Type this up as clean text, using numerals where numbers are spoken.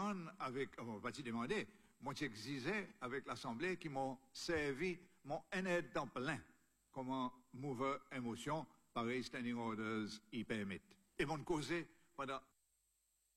demande avec, pas demander, moi j'exisais avec l'Assemblée qui m'ont servi mon aide temps plein, comment mover émotion, pareil standing orders y permettent. Et m'ont causé pendant